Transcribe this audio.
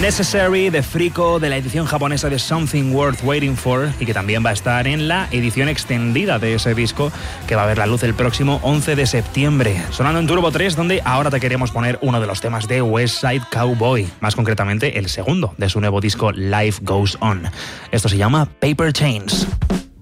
Necessary de Frico, de la edición japonesa de Something Worth Waiting For, y que también va a estar en la edición extendida de ese disco que va a ver la luz el próximo 11 de septiembre. Sonando en Turbo 3, donde ahora te queremos poner uno de los temas de West Side Cowboy, más concretamente el segundo de su nuevo disco Life Goes On. Esto se llama Paper Chains.